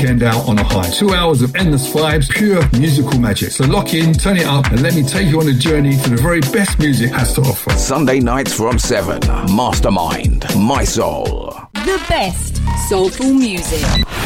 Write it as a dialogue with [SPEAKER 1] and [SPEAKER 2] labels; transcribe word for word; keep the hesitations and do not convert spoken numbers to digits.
[SPEAKER 1] weekend out on a high. Two hours of endless vibes, pure musical magic. So lock in, turn it up, and let me take you on a journey to the very best music has to offer.
[SPEAKER 2] Sunday nights from seven. Mastermind, My Soul.
[SPEAKER 3] The best soulful music.